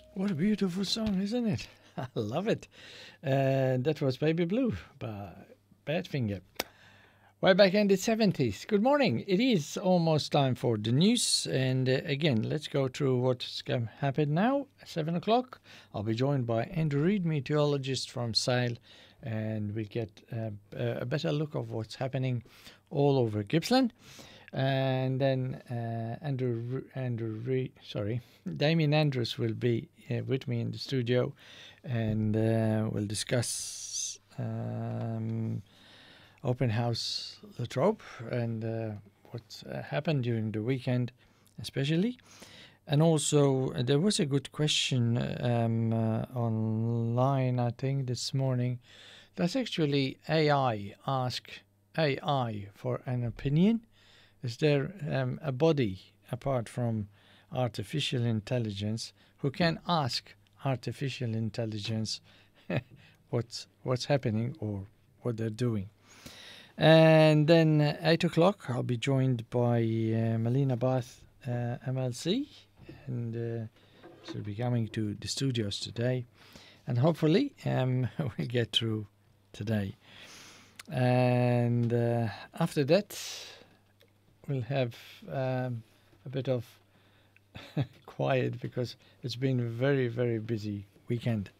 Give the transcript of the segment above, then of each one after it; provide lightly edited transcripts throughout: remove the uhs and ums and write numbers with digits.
What a beautiful song, isn't it? I love it. That was Baby Blue by Badfinger. Way back in the 70s. Good morning. It is almost time for the news. And again, let's go through what's going to happen now. 7 o'clock. I'll be joined by Andrew Reid, meteorologist from SAIL. And we get a better look of what's happening all over Gippsland. And then Damien Andrews will be with me in the studio, and we'll discuss Open House Latrobe and what happened during the weekend, especially. And also, there was a good question online, I think, this morning. Does actually AI ask AI for an opinion? Is there a body apart from artificial intelligence who can ask artificial intelligence what's happening or what they're doing? And then 8 o'clock, I'll be joined by Melina Bath, MLC, and she'll be coming to the studios today. And hopefully we'll get through today. And after that, we'll have a bit of quiet because it's been a very, very busy weekend.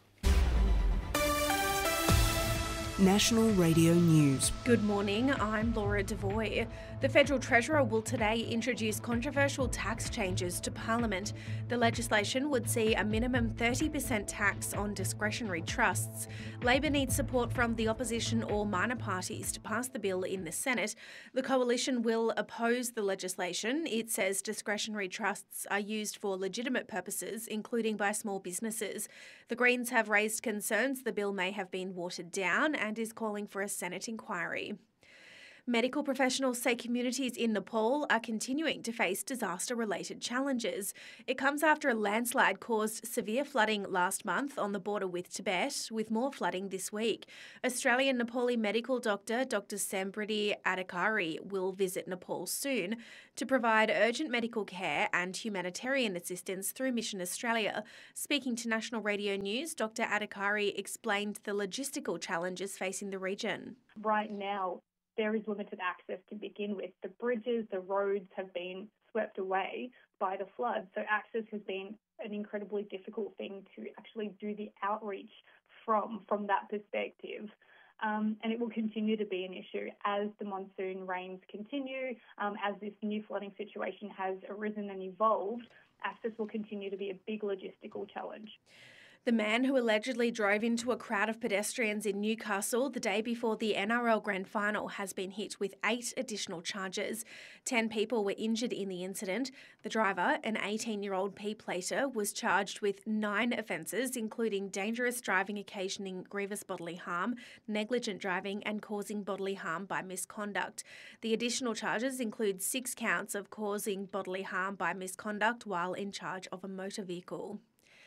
National Radio News. Good morning, I'm Laura Devoy. The Federal Treasurer will today introduce controversial tax changes to Parliament. The legislation would see a minimum 30% tax on discretionary trusts. Labor needs support from the opposition or minor parties to pass the bill in the Senate. The coalition will oppose the legislation. It says discretionary trusts are used for legitimate purposes, including by small businesses. The Greens have raised concerns the bill may have been watered down and is calling for a Senate inquiry. Medical professionals say communities in Nepal are continuing to face disaster-related challenges. It comes after a landslide caused severe flooding last month on the border with Tibet, with more flooding this week. Australian Nepali medical doctor Dr. Sambriti Adhikari will visit Nepal soon to provide urgent medical care and humanitarian assistance through Mission Australia. Speaking to National Radio News, Dr. Adhikari explained the logistical challenges facing the region. Right now, there is limited access to begin with. The bridges, the roads have been swept away by the flood. So access has been an incredibly difficult thing to actually do the outreach from that perspective. And it will continue to be an issue as the monsoon rains continue, as this new flooding situation has arisen and evolved. Access will continue to be a big logistical challenge. The man who allegedly drove into a crowd of pedestrians in Newcastle the day before the NRL Grand Final has been hit with 8 additional charges. 10 people were injured in the incident. The driver, an 18-year-old P-plater, was charged with 9 offences, including dangerous driving occasioning grievous bodily harm, negligent driving and causing bodily harm by misconduct. The additional charges include 6 counts of causing bodily harm by misconduct while in charge of a motor vehicle.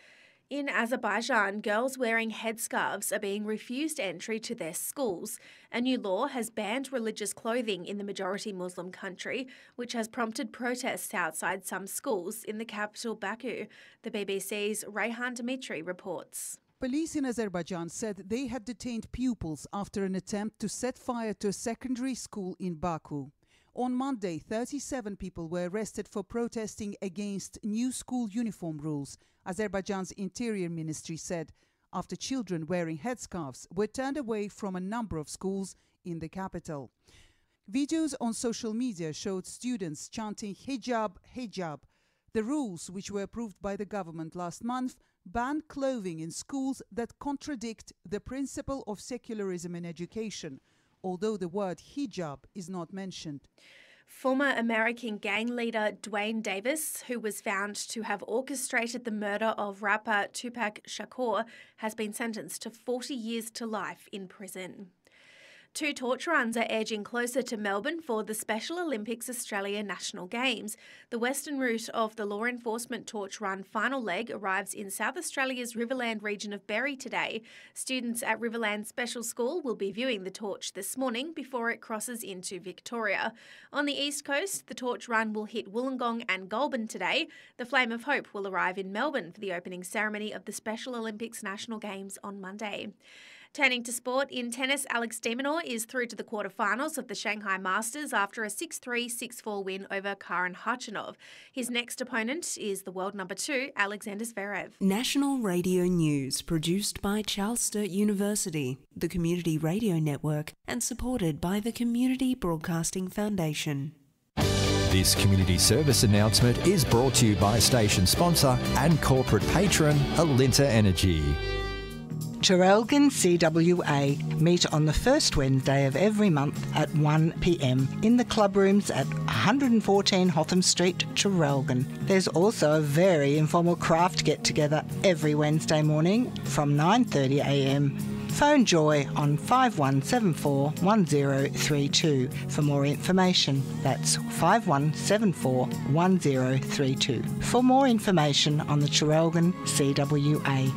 In Azerbaijan, girls wearing headscarves are being refused entry to their schools. A new law has banned religious clothing in the majority Muslim country, which has prompted protests outside some schools in the capital Baku. The BBC's Rayhan Dimitri reports. Police in Azerbaijan said they had detained pupils after an attempt to set fire to a secondary school in Baku. On Monday, 37 people were arrested for protesting against new school uniform rules, Azerbaijan's Interior Ministry said, after children wearing headscarves were turned away from a number of schools in the capital. Videos on social media showed students chanting hijab, hijab. The rules, which were approved by the government last month, ban clothing in schools that contradict the principle of secularism in education, although the word hijab is not mentioned. Former American gang leader Dwayne Davis, who was found to have orchestrated the murder of rapper Tupac Shakur, has been sentenced to 40 years to life in prison. Two torch runs are edging closer to Melbourne for the Special Olympics Australia National Games. The western route of the Law Enforcement Torch Run final leg arrives in South Australia's Riverland region of Berry today. Students at Riverland Special School will be viewing the torch this morning before it crosses into Victoria. On the east coast, the torch run will hit Wollongong and Goulburn today. The Flame of Hope will arrive in Melbourne for the opening ceremony of the Special Olympics National Games on Monday. Turning to sport, in tennis, Alex de Minaur is through to the quarterfinals of the Shanghai Masters after a 6-3, 6-4 win over Karen Khachanov. His next opponent is the world number 2, Alexander Zverev. National Radio News, produced by Charles Sturt University, the Community Radio Network, and supported by the Community Broadcasting Foundation. This community service announcement is brought to you by station sponsor and corporate patron Alinta Energy. Traralgon CWA meet on the first Wednesday of every month at 1 p.m. in the club rooms at 114 Hotham Street, Traralgon. There's also a very informal craft get-together every Wednesday morning from 9:30 a.m. Phone Joy on 5174 1032 for more information. That's 5174 1032 for more information on the Traralgon CWA.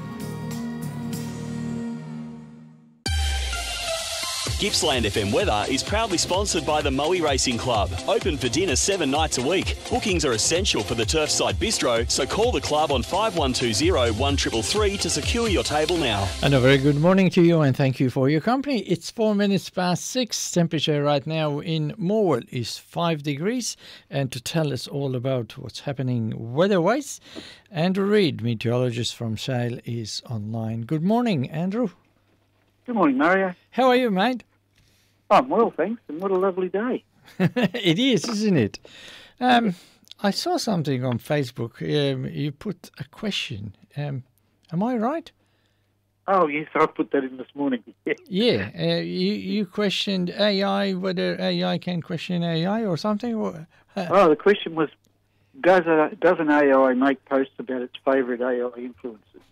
Gippsland FM Weather is proudly sponsored by the Moe Racing Club. Open for dinner 7 nights a week. Bookings are essential for the Turfside Bistro, so call the club on 5120 1333 to secure your table now. And a very good morning to you and thank you for your company. It's 4 minutes past 6. Temperature right now in Morwell is 5 degrees. And to tell us all about what's happening weather-wise, Andrew Reid, meteorologist from Sale, is online. Good morning, Andrew. Good morning, Mario. How are you, mate? I'm well, thanks, and what a lovely day. It is, isn't it? I saw something on Facebook. You put a question. Am I right? Oh, yes, I put that in this morning. Yeah, you questioned AI, whether AI can question AI or something? The question was, does an AI make posts about its favourite AI influencers?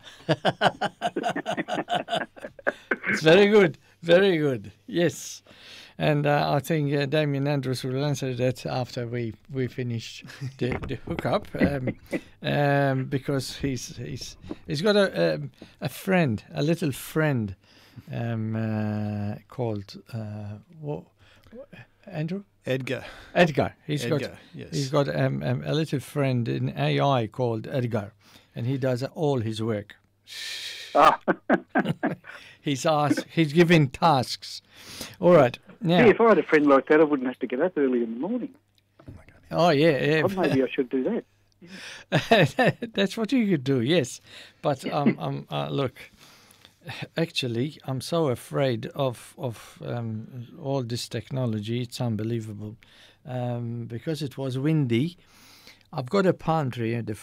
It's very good, very good, yes. And I think Damien Andrews will answer that after we finish the hookup, because he's got a friend, a little friend, called Andrew? Edgar. He's yes. got a little friend in AI called Edgar, and he does all his work. He's giving tasks. All right. Now, if I had a friend like that, I wouldn't have to get up early in the morning. Oh, yeah. Well, maybe I should do that. That's what you could do, yes. But look, actually, I'm so afraid of all this technology. It's unbelievable. Because it was windy, I've got a palm tree at the